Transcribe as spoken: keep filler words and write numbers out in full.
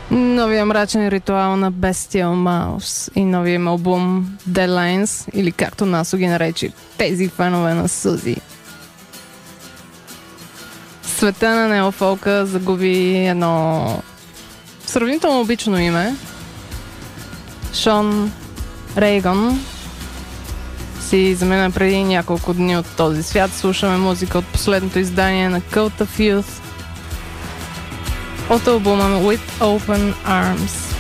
Новия мрачен ритуал на Bestial Mouse и новия им албум Deadlines, или както Насо ги нарече, тези фенове на Сузи. Света на неофолка загуби едно сравнително обично име. Шон Рейган си замина преди няколко дни от този свят. Слушаме музика от последното издание на Cult of Youth от албума With Open Arms.